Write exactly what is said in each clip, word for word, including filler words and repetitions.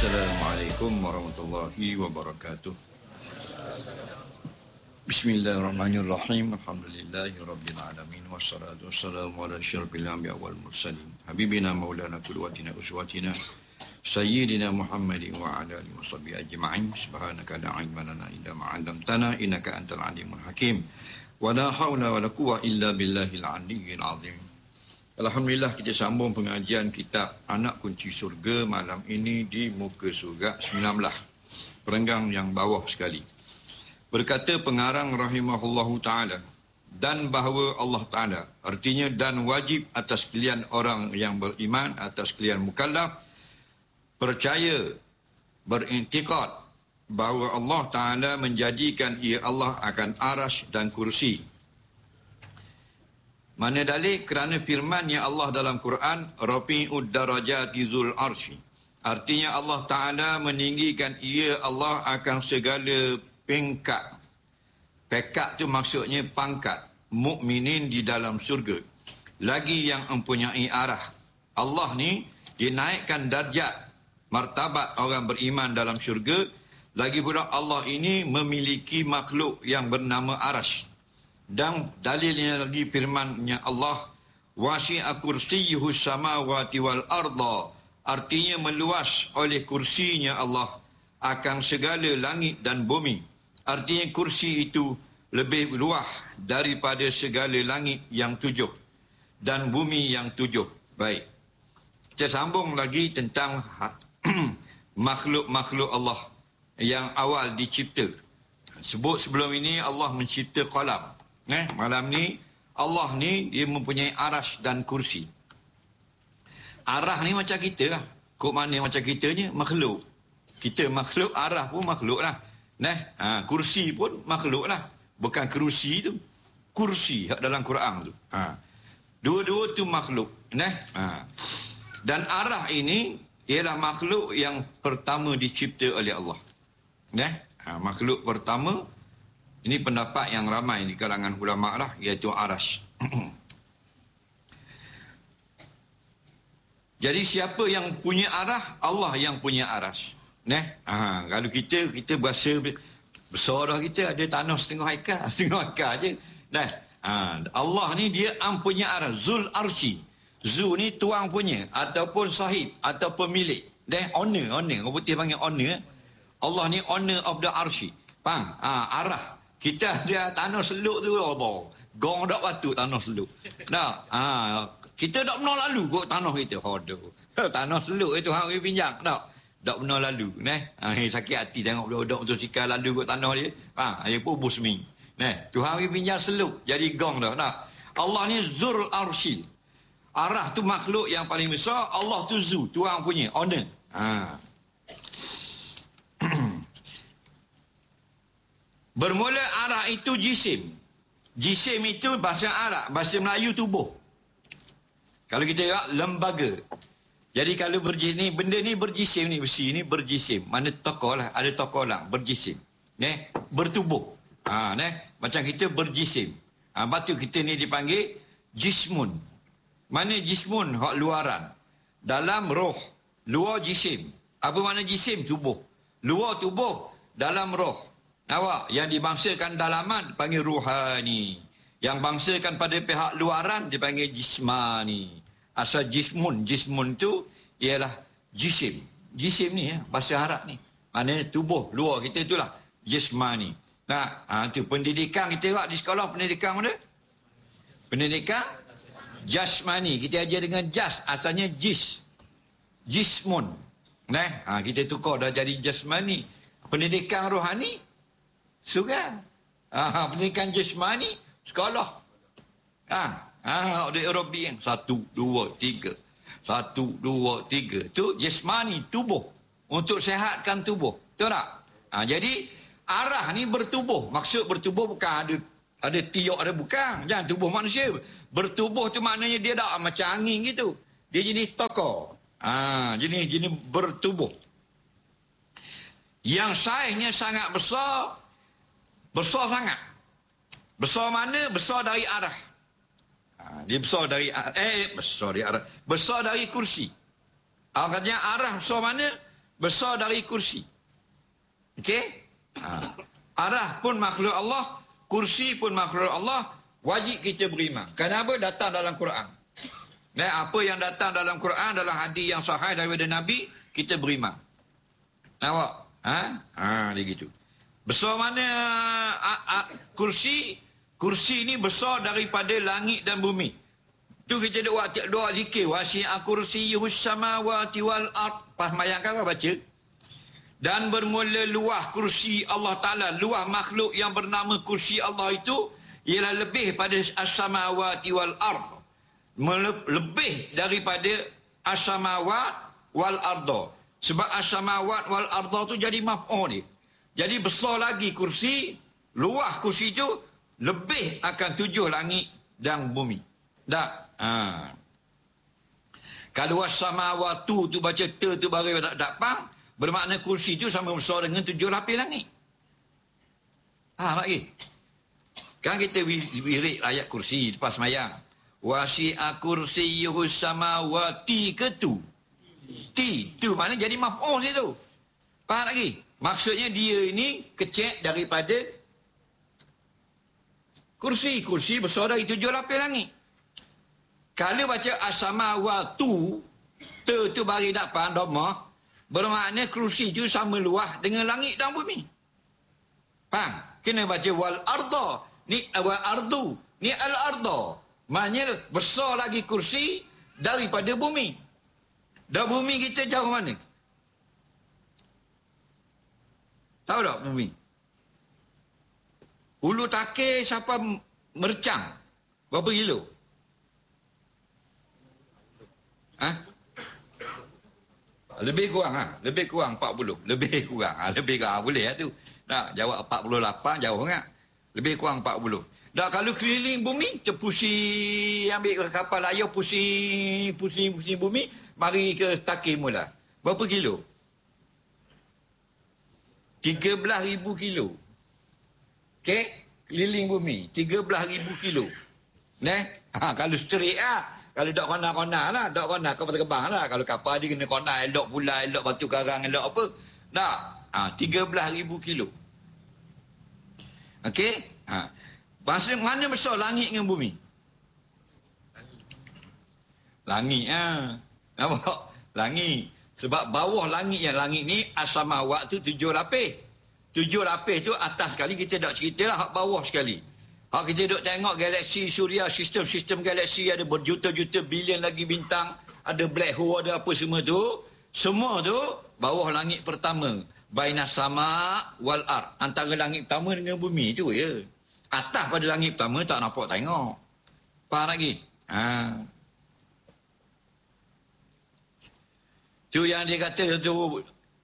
Assalamualaikum warahmatullahi wabarakatuh. Bismillahirrahmanirrahim. Alhamdulillahirabbil alamin wassalatu wassalamu ala asyrafil anbiya wal mursalin habibina maulana qudwatina uswatina sayyidina Muhammadin wa ala alihi washabbihi ajma'in. Subhanaka la ilma lana illa ma 'allamtana innaka antal alimul hakim. Wa la haula wa la quwwata illa billahil aliyyil azim. Alhamdulillah, kita sambung pengajian kitab Anak Kunci Surga malam ini di muka surga sembilan belas, perenggang yang bawah sekali. Berkata pengarang rahimahullahu ta'ala, dan bahawa Allah Ta'ala, artinya dan wajib atas sekalian orang yang beriman, atas sekalian mukallaf, percaya, berintikad bahawa Allah Ta'ala menjadikan ia Allah akan aras dan kursi. Mana dalil? Kerana firman-Nya Allah dalam Quran, Rafi'ud darajati zul arsy. Artinya Allah Ta'ala meninggikan ia Allah akan segala pangkat. Pangkat tu maksudnya pangkat mukminin di dalam surga. Lagi yang mempunyai arah. Allah ni dinaikkan darjat martabat orang beriman dalam syurga. Lagi pula Allah ini memiliki makhluk yang bernama aras. Dan dalilnya lagi firman-Nya Allah, wasi'a kursiyyuhu samawati wal arda, artinya meluas oleh kursinya Allah akan segala langit dan bumi. Artinya kursi itu lebih luas daripada segala langit yang tujuh dan bumi yang tujuh. Baik, kita sambung lagi tentang makhluk-makhluk Allah yang awal dicipta. Sebut sebelum ini Allah mencipta qalam. Eh, malam ni Allah ni dia mempunyai aras dan kursi. Arah ni macam kita lah. Kok mana macam kita ni makhluk. Kita makhluk, arah pun makhluk lah. Nah, ha, kursi pun makhluk lah. Bukan kerusi tu. Kursi dalam Quran tu. Ha. Dua-dua tu makhluk. Nah, ha. Dan arah ini ialah makhluk yang pertama dicipta oleh Allah. Nah, ha, makhluk pertama. Ini pendapat yang ramai di kalangan ulama lah, iaitu aras. Jadi siapa yang punya arah? Allah yang punya aras. Nah, ha, kalau kita kita berasa besar dah, kita ada tanah setengah ekar, setengah ekar je. Nah, ha, Allah ni dia am punya aras, zul arsy. Zu ni tuang punya ataupun sahib atau pemilik. Dah, owner, owner. Orang putih panggil owner. Allah ni owner of the arsy. Faham? Ha, arah. Kita ada tanah seluk tu Allah. Gong dak batu tanah seluk. Nah, ha, kita dak pernah lalu kok tanah kita. Aduh. Tanah seluk itu hang pinjam. Tak. Dak pernah lalu, neh. Ha, sakit hati tengok budak-budak motosikal lalu kok tanah dia. Ha, dia pun busmi. Neh, Tuhan pinjam seluk jadi gong dah. Nah. Allah ni Zul Arsy. Arah tu makhluk yang paling besar, Allah tu Zu, Tuhan punya, owner. Ha. Bermula arah itu jisim. Jisim itu bahasa Arab, bahasa Melayu tubuh. Kalau kita kata lembaga. Jadi kalau berjisim ni, benda ni berjisim ni, besi ni berjisim. Mana tokoh lah, ada tokoh lah, berjisim. Neh, bertubuh. Ha, neh, macam kita berjisim. Ha, batu kita ni dipanggil jismun. Mana jismun? Hak luaran. Dalam roh, luar jisim. Apa makna jisim? Tubuh. Luar tubuh, dalam roh. Awak yang dibangsakan dalaman dipanggil ruhani. Yang bangsakan pada pihak luaran dipanggil jismani. Asal jismun, jismun tu ialah jisim. Jisim ni ya, bahasa Arab ni. Maknanya tubuh luar kita itulah jismani. Nah, ha, tu pendidikan kita buat di sekolah, pendidikan mana? Pendidikan jasmani. Kita ajar dengan jas, asalnya jis. Jismun. Nah, ha, kita tukar dah jadi jasmani. Pendidikan rohani surga. Ah, pendidikan jasmani sekolah. Ah, ah, di European satu, dua, tiga, satu, dua, tiga. Tu jasmani tubuh untuk sehatkan tubuh. Betul tak? Ah, jadi arah ni bertubuh. Maksud bertubuh bukan ada ada tiok ada bukan. Jangan tubuh manusia. Bertubuh tu maknanya dia dah macam angin gitu. Dia jenis tokoh. Ah, jenis jenis bertubuh. Yang saiznya sangat besar. Besar sangat. Besar mana? Besar dari arah. Ha, dia besar dari eh besar dari arah. Besar dari kursi. Katanya arah besar mana? besar dari kursi. Okey? Ha. Arah pun makhluk Allah, kursi pun makhluk Allah, wajib kita beriman. Kenapa? Datang dalam Quran. Dan apa yang datang dalam Quran dalam hadis yang sahih daripada Nabi, kita beriman. Nampak? Ha? Ha, dia gitu. Besar mana a, a, kursi? Kursi ni besar daripada langit dan bumi. Tu kita doa doa zikir, wasi'a kursiyyuhus samawati wal ard. Pas mayangkan kau baca. Dan bermula luah kursi Allah Taala, luah makhluk yang bernama kursi Allah itu ialah lebih pada as-samawati wal ard. Lebih daripada as-samawat wal arda. Sebab as-samawat wal arda tu jadi maf'ul dia. Jadi besar lagi kursi, luah kursi itu lebih akan tujuh langit dan bumi. Tak? Ha. Kalau as-samawatu tu baca te tu baru tak dapat, bermakna kursi itu sama besar dengan tujuh lapis langit. Ha, lagi. Kan kita wirid ayat kursi lepas semayang. Wasi'a kursiyyuhus samawati ke tu? Ti. Tu mana jadi maf'ul situ. Faham lagi? Maksudnya dia ini kecek daripada kursi. Kursi besar dari tujuh lapis langit. Kalau baca as-samawatu, te tu bagi dapat domah, bermakna kursi itu sama luah dengan langit dan bumi. Faham? Kena baca wal arda. Ni wal ardu. Ni al arda. Maknanya besar lagi kursi daripada bumi. Dan bumi kita jauh mana? Tahu tak bumi? Ulu takir siapa mercang? Berapa kilo? Ha? Lebih kurang ha? Lebih kurang empat puluh. Lebih kurang. Ha? Lebih kurang. Boleh lah tu. Nah, jawab empat puluh lapan jauh kan? Lebih kurang empat puluh. Dah kalau keliling bumi, terpusing ambil kapal layar, pusing, pusing, pusing bumi, mari ke takir mula. Berapa kilo? tiga belas ribu kilo. Okey? Keliling bumi, tiga belas ribu kilo. Neh? Ha, kalau straight lah. Kalau dok kona-kona lah, dok kona kapal terbang lah. Kalau kapal dia kena kona, elok pula, elok batu karang, elok apa. Dah. Ha, tiga belas ribu kilo. Okey? Ha. Masa mana besar langit dengan bumi? Langit ah. Nampak? Langit. Sebab bawah langit yang langit ni as-samawat tu tujuh lapis. Tujuh lapis tu atas sekali kita dak cerita lah hak bawah sekali. Hak kita duk tengok galaksi suria, sistem-sistem galaksi ada berjuta-juta bilion lagi bintang, ada black hole, ada apa semua tu. Semua tu bawah langit pertama. Bainas sama wal ard. Antara langit pertama dengan bumi tu ya. Atas pada langit pertama tak nampak tengok. Faham lagi? Ha. Tu yang dia kata tu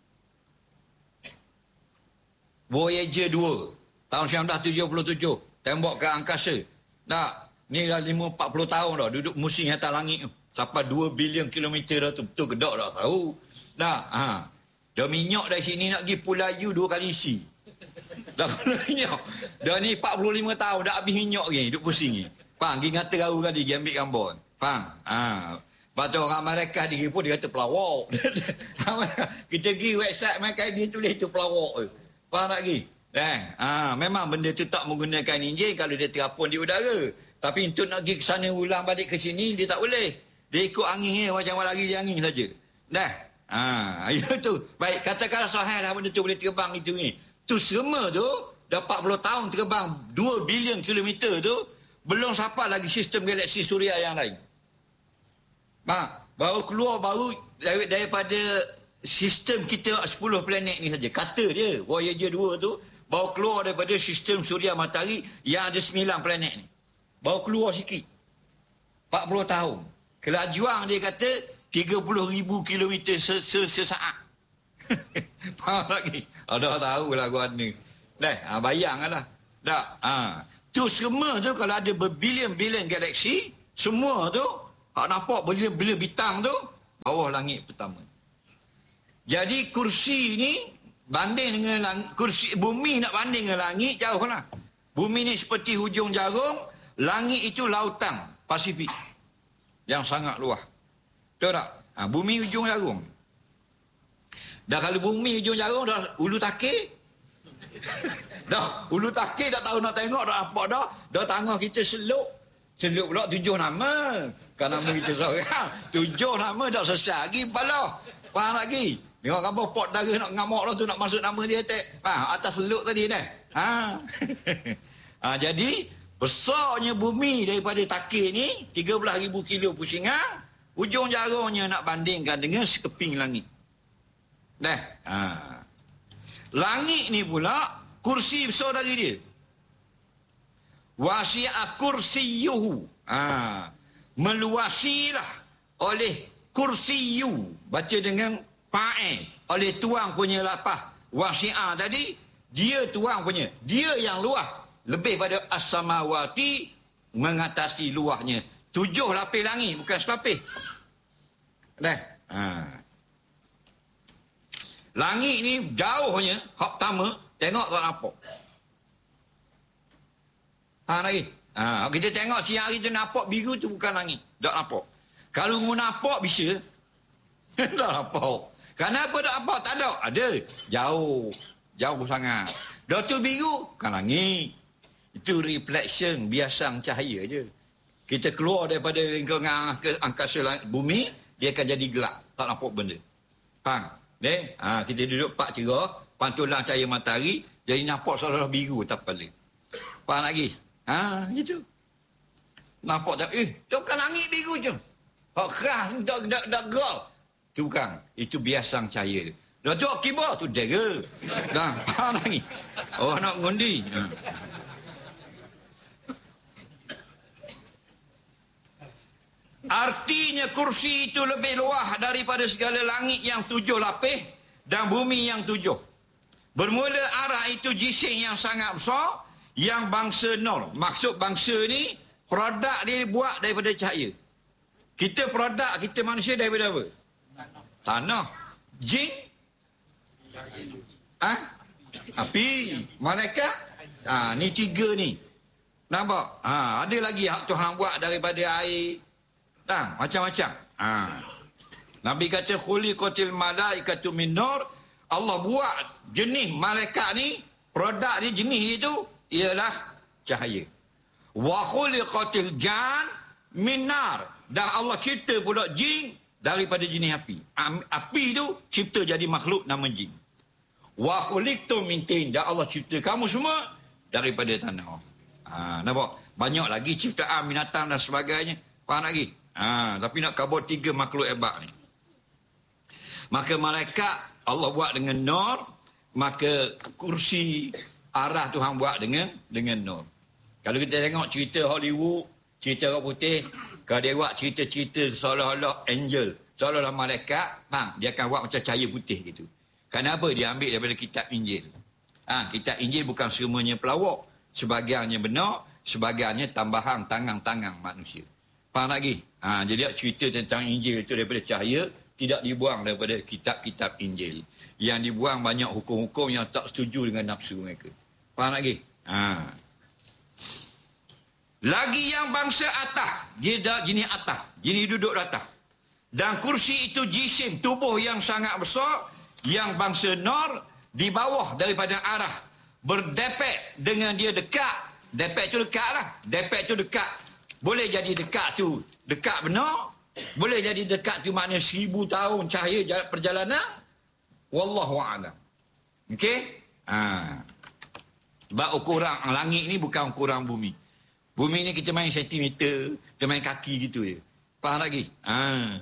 Voyager dua tahun seribu sembilan ratus tujuh puluh tujuh tembok ke angkasa. Tak, ni dah lima empat puluh tahun dah duduk musim atas langit tu. Sampai dua bilion kilometer dah tu. Betul ke tak dah tahu. Tak, ha. Dah minyak dari sini nak pergi Pulayu dua kali isi. Dah kena minyak. Dah ni empat puluh lima tahun dah habis minyak lagi, duduk pusing ni. Faham? Pergi ngata garu kali, pergi ambil gambar. Faham? Ha. Lepas tu orang mereka dia pun dia kata pelawak. Kita pergi website mereka dia tulis tu pelawak tu. Faham tak lagi? Eh, ha. Memang benda tu tak menggunakan enjin kalau dia terapun di udara. Tapi untuk nak pergi ke sana ulang balik ke sini, dia tak boleh. Dia ikut angin je, macam lari di angin saja. Dah. Ha. Itu. Baik, katakanlah sahih lah benda tu boleh terbang itu ni. Tu semua tu dah empat puluh tahun terbang dua bilion kilometer tu belum sampai lagi sistem galaksi suria yang lain. Mak, baru keluar baru dari, daripada sistem kita sepuluh planet ni saja. Kata dia Voyager dua tu baru keluar daripada sistem suria matahari yang ada sembilan planet ni. Baru keluar sikit. empat puluh tahun. Kelajuan dia kata tiga puluh ribu kilometer sesaat. Faham lagi? Ada tahu lah gua ni. Dah, ha, bayanglah. Dah, ha. Tu semua tu kalau ada berbilion-bilion galaksi, semua tu hak nampak bilion-bilion bintang tu bawah langit pertama. Jadi kursi ni banding dengan lang- kursi bumi nak banding dengan langit jauh lah. Bumi ni seperti hujung jarum, langit itu lautan Pasifik yang sangat luas. Betul tak? Ha, bumi hujung jarum. Dah kalau bumi hujung jarum dah ulu takir. Dah ulu takir dah tahu nak tengok dah apa dah. Dah tangan kita seluk. Seluk pula tujuh nama. Kan nama kita seorang. Tujuh nama dah selesai lagi kepala. Faham lagi? Tengok apa pot darah nak ngamuk dah tu nak masuk nama dia tak. Ha, atas seluk tadi dah. Ha. Ha, jadi besarnya bumi daripada takir ni tiga belas ribu kilo pusingan. Ujung jarumnya nak bandingkan dengan sekeping langit. Dah. Ha. Langit ni pula kursi besar dari dia. Wasi'a kursiyuhu. Ha. Meluasilah oleh kursiyu. Baca dengan fa'il. Oleh tuang punya lapah. Wasi'a tadi, dia tuang punya. Dia yang luah. Lebih pada as-samawati mengatasi luahnya. Tujuh lapis langit, bukan selapis. Dah. Ha. Langit ni jauhnya, hak pertama, tengok tak nampak. Ha lagi. Ha, kita tengok siang hari tu nampak biru tu bukan langit. Tak nampak. Kalau mu nampak bisa. Tak nampak. Kenapa tak nampak? Tak ada. Ada. Jauh. Jauh sangat. Dah tu biru, bukan langit. Itu reflection, biasang cahaya je. Kita keluar daripada lingkungan angkasa langit, bumi, dia akan jadi gelap. Tak nampak benda. Faham? Eh? Ha, kita duduk pak cerah, pantulan cahaya matahari, jadi nampak seolah-olah biru tak paling. Faham lagi? Ha, gitu. Nampak tak? Eh, tu bukan langit biru je. Hak kerah, dak dak dak gerak. Tu bukan. Itu biasang cahaya. Dah tu akibat tu dera. Dah, faham lagi? Oh, nak ngundi. Ha. Artinya kursi itu lebih luas daripada segala langit yang tujuh lapis dan bumi yang tujuh. Bermula arah itu jisim yang sangat besar yang bangsa Nur. Maksud bangsa ni produk dia buat daripada cahaya. Kita produk kita manusia daripada apa? Tanah. Jin? Ah? Api. Malaikat? Ah, ni tiga ni. Nampak? Ah, ada lagi hak Tuhan buat daripada air. Dah, macam-macam. Ha. Nabi kata khuliqatil malaikatu min nur. Allah buat jenis malaikat ni, produk dia jenis itu ialah cahaya. Wa khuliqatil jan min nar. Dan Allah cipta pula jin daripada jenis api. Api tu cipta jadi makhluk nama jin. Wa khuliqtu min tin. Dan Allah cipta kamu semua daripada tanah. Ha, nampak? Banyak lagi ciptaan binatang dan sebagainya. Faham lagi? Ha, tapi nak kabur tiga makhluk hebat ni. Maka malaikat Allah buat dengan nur, maka kursi arah Tuhan buat dengan dengan nur. Kalau kita tengok cerita Hollywood, cerita orang putih, kalau dia buat cerita-cerita seolah-olah angel, seolah-olah malaikat, bang, dia akan buat macam cahaya putih gitu. Kenapa? Dia ambil daripada kitab Injil. Ha, kitab Injil bukan semuanya pelawak, sebahagiannya benar, sebahagiannya tambahan tangan-tangan manusia. Faham lagi? Ha, jadi cerita tentang Injil itu daripada cahaya tidak dibuang daripada kitab-kitab Injil. Yang dibuang banyak hukum-hukum yang tak setuju dengan nafsu mereka. Faham lagi? Ha. Lagi yang bangsa atas, dia dah jenis atas, jenis duduk atas. Dan kursi itu jisim tubuh yang sangat besar, yang bangsa Nur di bawah daripada arah berdepek dengan dia dekat. Depek tu dekat lah. Depek tu dekat. Boleh jadi dekat tu dekat benar, boleh jadi dekat tu maknanya seribu tahun cahaya perjalanan. Wallahu a'lam. Okey? Ha. Sebab ukuran langit ni bukan ukuran bumi. Bumi ni kita main sentimeter, kita main kaki gitu je. Faham lagi? Ha.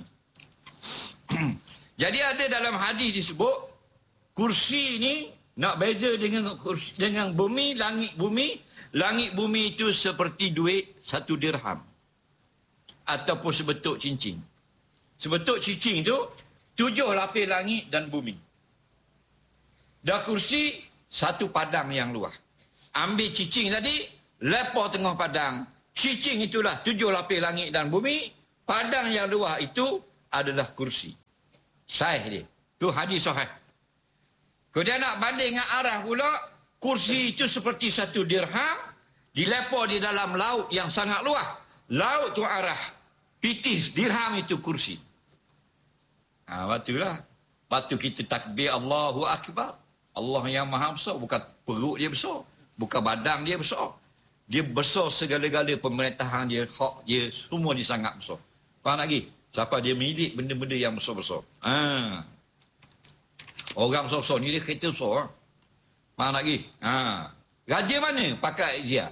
Jadi ada dalam hadis disebut kursi ni nak beza dengan kursi, dengan bumi, langit bumi. Langit bumi itu seperti duit satu dirham. Ataupun sebetuk cincin. Sebetuk cincin itu tujuh lapis langit dan bumi. Dan kursi satu padang yang luas. Ambil cincin tadi, lepas tengah padang. Cincin itulah tujuh lapis langit dan bumi. Padang yang luas itu adalah kursi. Sahih dia. Itu hadis sahih. Kemudian nak banding dengan arah pula, kursi itu seperti satu dirham, dilepor di dalam laut yang sangat luas. Laut tu arah, pitis, dirham itu kursi. Ha, betul lah. Lepas tu kita takbir Allahu Akbar. Allah yang maha besar. Bukan perut dia besar. Bukan badan dia besar. Dia besar segala-gala pemerintahan dia, hak dia, semua dia sangat besar. Faham lagi? Siapa dia milik benda-benda yang besar-besar. Ha. Orang besar-besar ni dia kereta besar. Ha? Faham lagi? Ha. Raja mana? Pakai Ezia.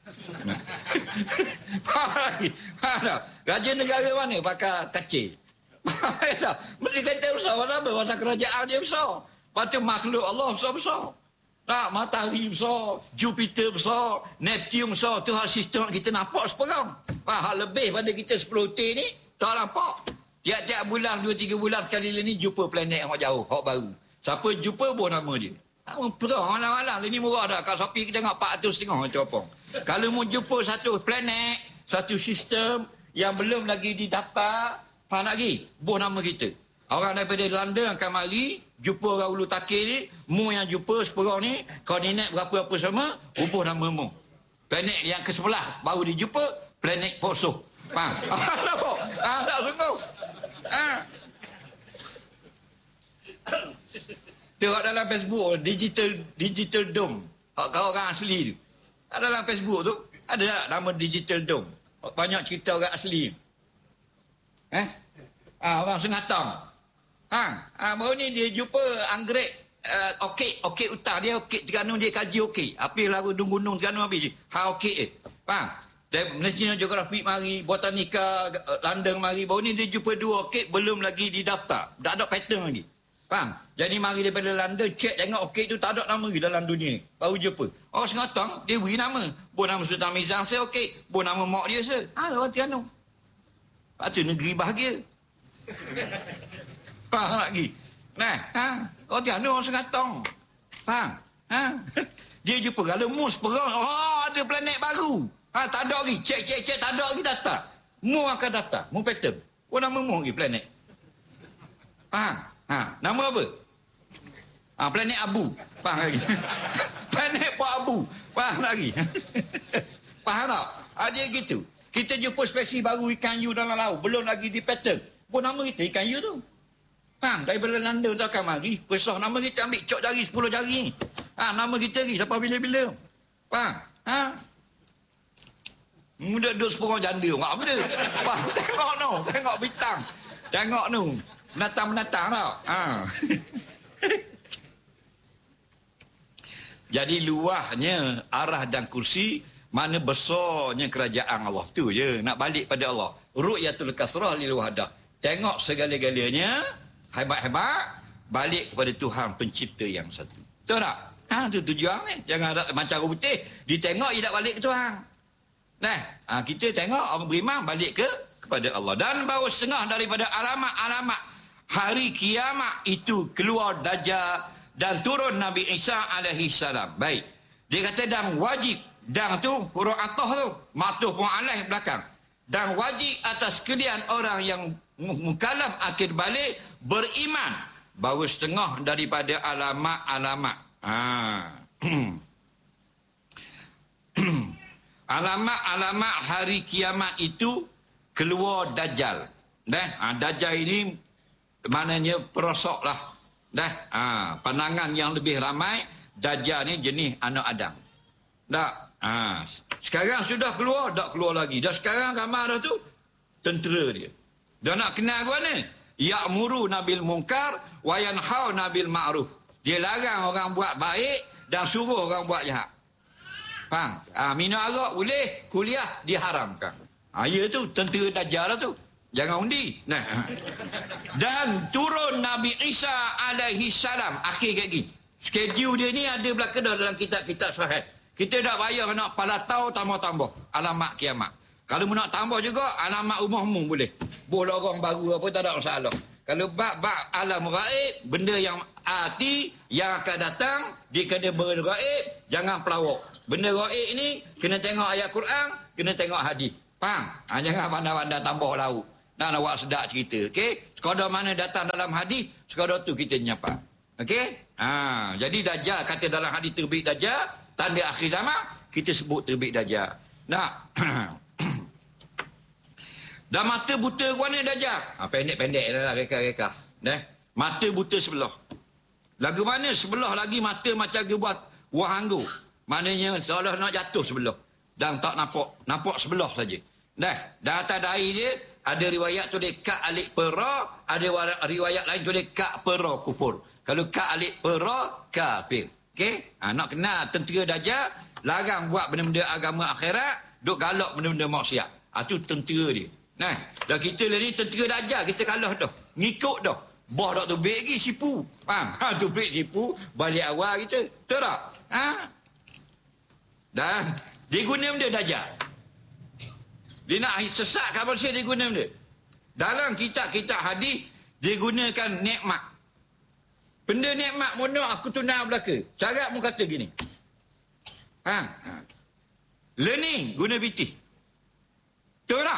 Faham lagi? Faham tak? Raja negara mana? Pakai kacil. Faham tak? Mesti kereta besar. Kenapa? Pasal kerajaan dia besar. Lepas tu makhluk Allah besar-besar. Tak, matahari besar, Jupiter besar, Neptune besar. Tu hal sistem kita nampak seperang. Hal lebih pada kita sepuluh T ni, tak nampak. Tiap-tiap bulan, dua tiga bulan sekali ni jumpa planet yang jauh, hak baru. Siapa jumpa pun nama dia. Nama perang malam-malam. Ini murah dah. Kat Shopee kita tengok empat ratus setengah macam apa. Kalau mau jumpa satu planet, satu sistem yang belum lagi didapat, faham lagi? Buh nama kita. Orang daripada London akan mari, jumpa orang ulu takir ni, mu yang jumpa seperang ni, koordinat berapa-apa sama, ubah nama mu. Planet yang ke sebelah, baru dijumpa, planet Poso. Faham? Nampak? Ah, tak sungguh. Ah. Tengok dalam Facebook, digital digital dome. Kalau orang asli tu. Dalam Facebook tu, ada tak nama digital dome? Banyak cerita orang asli. Eh? Ah, orang Sengatang. Ha, ha, baru ni dia jumpa anggrek uh, okey, okey utang dia, okey Terengganu dia kaji okey. Habis lagu gunung Terengganu habis je. Ha okey eh. Faham? Dari National Geographic mari, Botanica London mari, baru ni dia jumpa dua okey belum lagi didaftar. Tak ada pattern lagi. Faham? Jadi mari daripada London check tengok okey tu tak ada nama lagi dalam dunia. Baru jumpa. Oh Sengatang dia beri nama. Bo nama Sultan Mizan saya okey. Bo nama mak dia saya. Ha orang Terengganu. Lepas tu negeri bahagia. Faham lagi? Nah, ha? Oh, Terengganu orang Sengatang. Faham? Ha? Dia jumpa kalau mus perang, oh, ada planet baru. Ha, tak ada lagi. Cek, cek, cek, tak ada lagi data. Mu akan data. Mu pattern. Oh, nama mu lagi planet. Faham? Ha, nama apa? Ha, planet Abu. Faham lagi? Planet Pak Abu. Faham lagi? Faham tak? Ha, dia gitu. Kita jumpa spesies baru ikan yu dalam laut. Belum lagi di pattern. Pun nama kita ikan yu tu. Faham? Daripada London tu akan mari. Pesah nama kita ambil cok jari sepuluh jari. Ha, nama kita lagi sampai bila-bila. Faham? Ha? Muda duduk seporang janda. Enggak benda. Faham? Tengok no. Tengok bintang. Tengok no. Menatang-menatang tau. Ha. Jadi luahnya arah dan kursi, mana besarnya kerajaan Allah tu je. Nak balik pada Allah. Ru'yatul kasrah lil wahadah. Tengok segala-galanya hebat-hebat, balik kepada Tuhan pencipta yang satu. Betul tak? Ha, tu tujuan ni. Jangan ada macam orang putih, ditengok dia tak balik ke Tuhan. Nah, ha, kita tengok orang beriman balik ke kepada Allah. Dan bahawa setengah daripada alamat-alamat hari kiamat itu keluar Dajjal dan turun Nabi Isa alaihi salam. Baik. Dia kata dan wajib, dan tu huruf atah tu, matuh pun alaih belakang. Dan wajib atas sekalian orang yang mukallaf akhir balik beriman bahawa setengah daripada alamat-alamat ha. alamat-alamat hari kiamat itu keluar Dajjal. Dah, ha, Dajjal ini maknanya perosok lah. Dah, ha, pandangan yang lebih ramai Dajjal ni jenis anak Adam. Dah, ha, sekarang sudah keluar, tak keluar lagi. Dah sekarang gambar dah tu tentera dia. Dia nak kenal ke mana? Ya'muru nabil munkar wa yanhau nabil ma'ruf. Dia larang orang buat baik dan suruh orang buat jahat. Faham? Ha, minum arak boleh, kuliah diharamkan. Ha, ya tu, tentera Dajjal lah tu. Jangan undi. Nah. Dan turun Nabi Isa alaihi salam. Akhir kat gini. Schedule dia ni ada belakang dalam kitab-kitab sahih. Kita tak payah nak palatau tambah-tambah. Alamat kiamat. Kalau nak tambah juga, alamat rumahmu boleh. Boleh orang baru apa, tak ada masalah. Kalau bab-bab alam gaib, benda yang hati yang akan datang, dia kena bergaib, jangan pelawak. Benda gaib ni, kena tengok ayat Quran, kena tengok hadis. Faham? Ha, jangan pandai-pandai tambah lauk. Nak awak sedap cerita. Okey? Sekadar mana datang dalam hadis, sekadar tu kita nyapa. Okey? Ha, jadi Dajjal kata dalam hadis terbit Dajjal, tanda akhir zaman, kita sebut terbit Dajjal. Nak? Dah mata buta ke mana Dajjal? Ha, pendek-pendek lah reka-reka. Dah. Mata buta sebelah. Lagu mana sebelah lagi mata macam dia buat wah anggur. Maknanya seolah nak jatuh sebelah. Dan tak nampak. Nampak sebelah saja. Dah, dah atas dahi dia, ada riwayat tu dia kak alik pera, ada riwayat lain tu dia kak pera kufur. Kalau kak alik pera, kafir. Okey? Ha, nak kenal tentera Dajjal, larang buat benda-benda agama akhirat, duk galak benda-benda maksiat. Ha, tu tentera dia. Nah, dah kita ni tentera Dajjal, kita kalah dah. Ngikut dah. Bah dak tu baik lagi sipu. Faham? Ha, tu baik sipu, balik awal kita. Betul tak? Ha? Dah, dia guna benda Dajjal. Dia nak sesatkan manusia, dia guna benda. Dalam kitab-kitab hadis, dia gunakan nikmat. Benda nikmat mana aku tunang belaka. Cara mu kata gini. Ha? Ha. Learning guna pitih. Betul tak?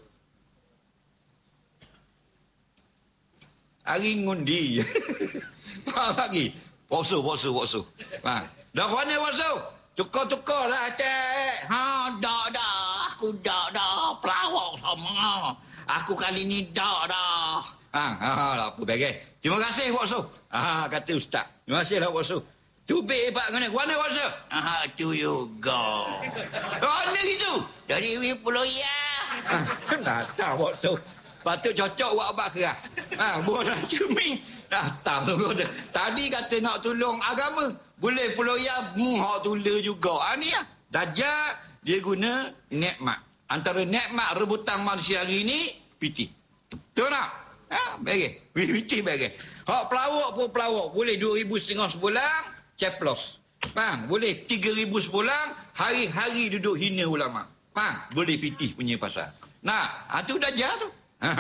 Hari ngundi. Faham lagi? Poso, poso, poso. Ha. Dah mana poso? Tukar-tukar lah, cik. Ha, dah, dah. Aku dah, dah. Pelawak sama. Aku kali ni dah, dah. Ha, ha, ha, apa bagai. Terima kasih, Pak So. Ha, kata Ustaz. Terima kasih lah, Pak So. Tubik, Pak, kena. Mana, Pak So? Ha, tu juga. Mana gitu? Dari Pulau Ya. Ha, datang, Pak So. Patut cocok buat abang kerah. Ha, bola ceming. Datang, sungguh. Tadi kata nak tolong agama. Boleh Pulau Ya, muhak tula juga. Ha, ni lah. Dajjal, dia guna nikmat. Antara nikmat rebutan manusia hari ni, piti. Betul tak? Ha, bagai. Piti bagai. Hak pelawak pun pelawak. Boleh dua ribu setengah sebulan, ceplos. Faham? Boleh tiga ribu sebulan, hari-hari duduk hina ulama. Faham? Boleh piti punya pasal. Nah, itu Dajjal tu. Ha.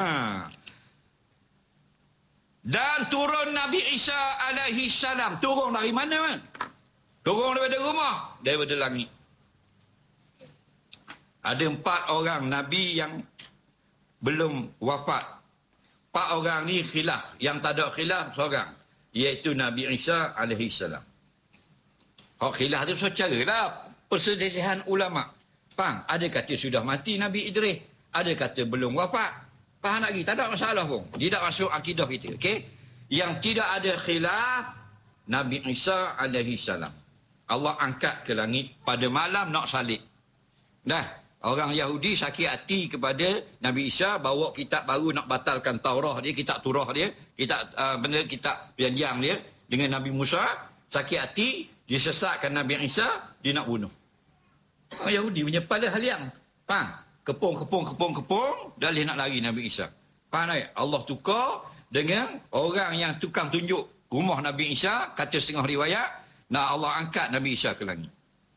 Dan turun Nabi Isa alaihi salam. Turun dari mana? Man? Turun daripada rumah. Daripada langit. Ada empat orang Nabi yang belum wafat. Empat orang ni khilaf. Yang tak ada khilaf seorang. Iaitu Nabi Isa alaihi salam. Hak khilaf tu secara lah. Perselisihan ulama. Faham? Ada kata sudah mati Nabi Idris. Ada kata belum wafat. Faham lagi? Tak ada masalah pun. Dia tak masuk akidah kita. Okay? Yang tidak ada khilaf, Nabi Isa alaihi salam. Allah angkat ke langit pada malam nak salib. Dah, orang Yahudi sakit hati kepada Nabi Isa, bawa kitab baru nak batalkan Taurah dia, kitab Turah dia, kitab uh, benda kitab perjanjian dia dengan Nabi Musa, sakit hati, disesatkan Nabi Isa, dia nak bunuh. Orang Yahudi punya kepala haliang. Faham? Kepung, kepung, kepung, kepung, dah nak lari Nabi Isa. Faham tak? Allah tukar dengan orang yang tukang tunjuk rumah Nabi Isa, kata setengah riwayat, nah Allah angkat Nabi Isa ke langit.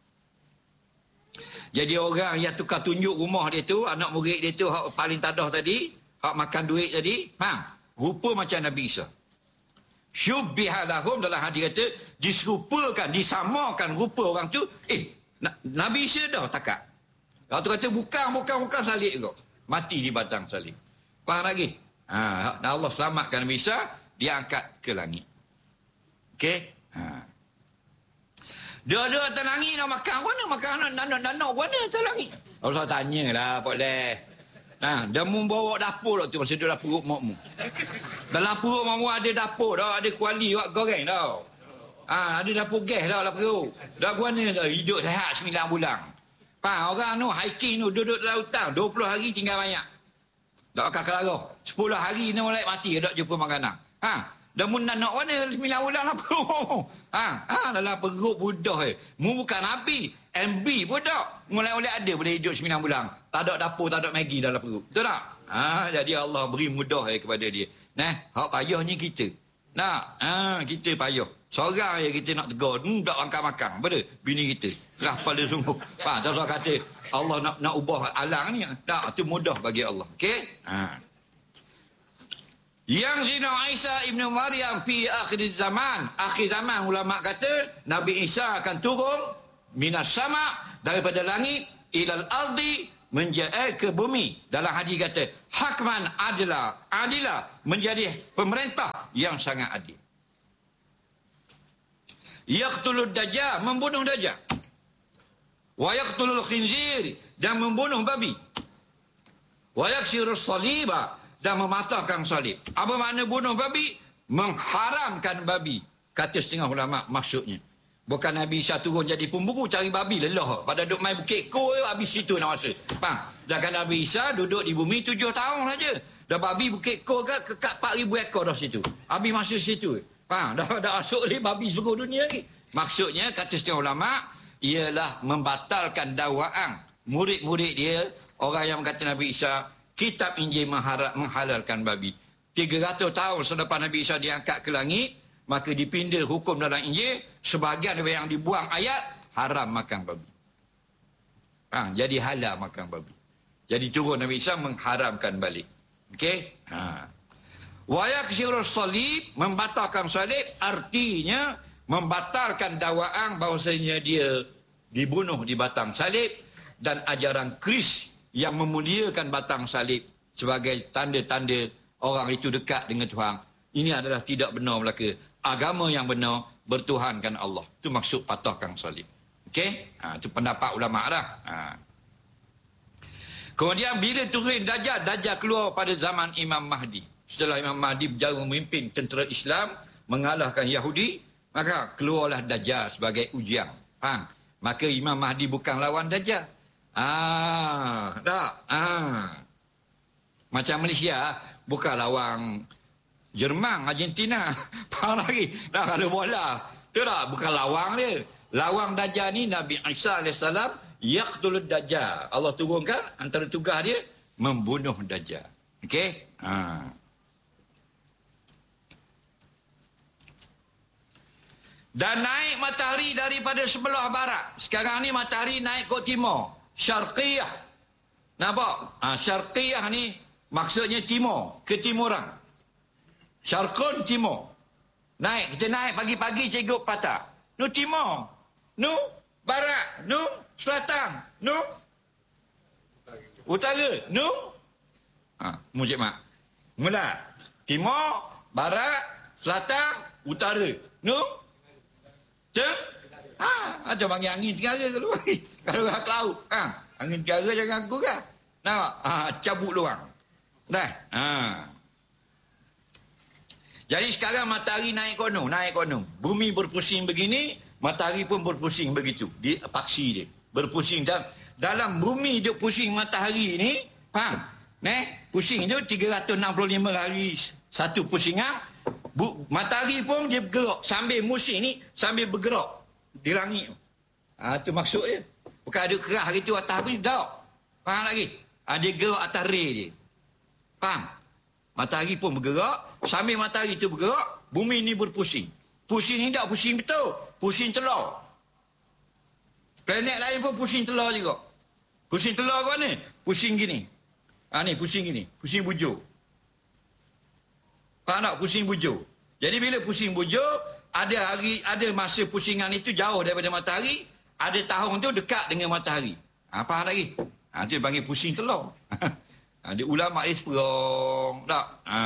Jadi orang yang tukar tunjuk rumah dia tu, anak murid dia tu, hak paling tadah tadi, hak makan duit tadi, faham? Rupa macam Nabi Isa. Syubbiha lahum, dalam hadis kata, diserupakan, disamakan rupa orang tu, eh, Nabi Isa dah takat. Kalau tu kata bukan, bukan, bukan salib kau. Mati di batang salib. Faham lagi? Ha, Allah selamatkan Nabi Isa, dia angkat ke langit. Okey? Ha. Dia-dia atas langit nak makan mana? Makan anak-anak mana atas langit? Allah tanyalah, Pak Leh. Ha, dia mu bawa dapur tu, masa dia dalam perut makmu. Dalam perut makmu ada dapur dah, ada kuali buat goreng tau. Ha, ada dapur gas dah dalam perut. Dah guna dah, hidup sehat sembilan bulan. Pak, orang tu hiking tu duduk dalam hutan dua puluh hari tinggal banyak. Tak akan kelarah. sepuluh hari ni mulai mati tak jumpa makanan. Ha, dah mun nak mana sembilan bulan apa? Ha, ha dalam perut budak eh. Mu bukan nabi, M B budak. Mulai-mulai ada boleh hidup sembilan bulan. Tak ada dapur, tak ada Maggi dalam perut. Betul tak? Ha, jadi Allah beri mudah eh kepada dia. Nah, hak payahnya kita. Nak, ha, kita payah. Seorang yang kita nak tegur, hmm, tak makan-makan. Pada bini kita. Kerah pada sungguh. Faham? Tak usah kata, Allah nak nak ubah alang ni. Tak, itu mudah bagi Allah. Okey? Ha. Yang zina Isa ibn Maryam fi akhir zaman. Akhir zaman, ulama kata, Nabi Isa akan turun minas sama, daripada langit, ilal ardi, menjadi ke bumi. Dalam hadis kata, hakman adila, adila, menjadi pemerintah yang sangat adil. Yaqtulud Dajjal, membunuh Dajjal. Wa yaqtulul khinzir, dan membunuh babi. Wa yaksirus saliba, dan mematahkan salib. Apa makna bunuh babi? mengharamkan babi. Kata setengah ulama maksudnya. Bukan Nabi Isa turun jadi pemburu cari babi lelah. Pada duduk main Bukit Ko habis situ nak masa. Faham? Sedangkan Nabi Isa duduk di bumi tujuh tahun saja. Dah babi Bukit Ko ke kekat empat ribu ekor dah situ. Habis masa situ. Faham? Dah dah masuk oleh babi seluruh dunia ni. Maksudnya kata setengah ulama ialah membatalkan dakwaan murid-murid dia, orang yang berkata Nabi Isa kitab Injil menghalalkan babi. tiga ratus tahun selepas Nabi Isa diangkat ke langit, maka dipinda hukum dalam Injil, sebahagian yang dibuang ayat haram makan babi. Ha, jadi halal makan babi. Jadi turun Nabi Isa mengharamkan balik. Okey? Ha. Wa yaksirus salib, membatalkan salib artinya membatalkan dakwaan bahawasanya dia dibunuh di batang salib, dan ajaran Kris yang memuliakan batang salib sebagai tanda-tanda orang itu dekat dengan Tuhan. Ini adalah tidak benar belaka. Agama yang benar bertuhankan Allah. Itu maksud patahkan salib. Okey? Ha, itu pendapat ulama dah. Ha. Kemudian bila turun Dajjal, Dajjal keluar pada zaman Imam Mahdi. Setelah Imam Mahdi berjaya memimpin tentera Islam, mengalahkan Yahudi, maka keluarlah Dajjal sebagai ujian. Ha. Maka Imam Mahdi bukan lawan Dajjal. Ah, tak. Ah. Macam Malaysia bukan lawan Jerman, Argentina. Faham lagi? Dah kalau bola, tu tak bukan lawang dia. Lawang Dajjal ni Nabi Isa alaihissalam yaqtulud Dajjal. Allah turunkan antara tugas dia membunuh Dajjal. Okey? Ha. Dan naik matahari daripada sebelah barat. Sekarang ni matahari naik ke timur. Syarqiyah. Nampak? Ha, Syarqiyah ni maksudnya timur, ketimuran. Syarqun timur. Naik, kita naik pagi-pagi cikgu patah. Nu timur. Nu barat. Nu selatan. Nu utara. Nu ha, mu cik mak. Mula. Timur, barat, selatan, utara. Nu Ceng? Ha, macam panggil angin tenggara kalau kalau kat laut. Ha, angin tenggara jangan aku kan. Nampak? Ha, cabut luang. Dah. Ha. Jadi sekarang matahari naik kono, naik kono. Bumi berpusing begini, matahari pun berpusing begitu. Di paksi dia. Berpusing dalam dalam bumi dia pusing matahari ni, faham? Neh, pusing tu tiga ratus enam puluh lima hari satu pusingan. Bu, matahari pun dia bergerak sambil musim ni, sambil bergerak di langit. Ha, tu maksud dia. Bukan ada kerah gitu atas ni, tak. Faham lagi? Ha, dia gerak atas ray dia. Faham? Matahari pun bergerak, sambil matahari tu bergerak, bumi ni berpusing. Pusing ni tak pusing betul, pusing telur. Planet lain pun pusing telur juga. Pusing telur kau ni, pusing gini. Ha ni, pusing gini, pusing bujur. Faham tak? Pusing bujur. Jadi bila pusing bujur, ada hari, ada masa pusingan itu jauh daripada matahari, ada tahun tu dekat dengan matahari. Ha, faham lagi? Ha, tu panggil pusing telur. Ada ulama dia seperong. Tak? Ha.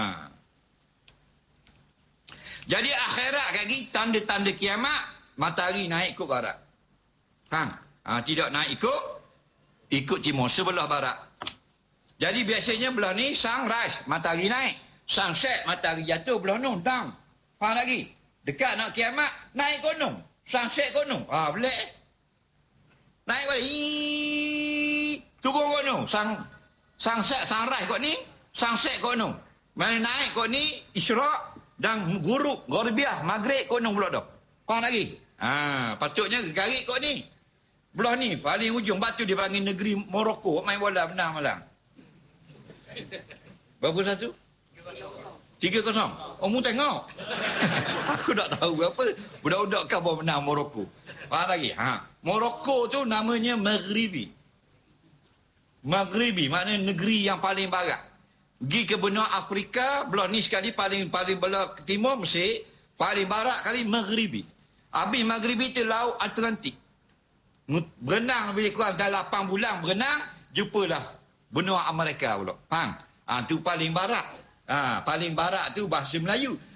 Jadi akhirat lagi, tanda-tanda kiamat, matahari naik ikut barat. Faham? Ha, tidak naik ikut, ikut timur, sebelah barat. Jadi biasanya belah ni sunrise, matahari naik. Sunset, matahari jatuh belah nun, down. Faham lagi? Dekat nak kiamat, naik kono. Sunset kono. Ah, belak. Naik balik. Iiii. Turun kono. Sang, sunset, sunrise kot ni. Sunset kono. Mana naik kot ni, isyraq dan gurub, gharbiah, maghrib kono pula dah. Faham lagi? Ah, patutnya garik kot ni. Belah ni, paling ujung batu dia panggil negeri Morocco. Main bola menang malam. Berapa satu? Tiga kosong. Oh, mu tengok. Aku tak tahu berapa. Budak-budak khabar menang Morocco. Faham lagi? Ha. Morocco tu namanya Maghribi. Maghribi maknanya negeri yang paling barat. Pergi ke benua Afrika, belah ni sekali paling paling belah timur Mesir, paling barat kali Maghribi. Habis Maghribi tu laut Atlantik. Berenang lebih kurang dalam lapan bulan berenang, jumpalah benua Amerika pula. Faham? Ha, tu paling barat. Ha, paling barat tu bahasa Melayu.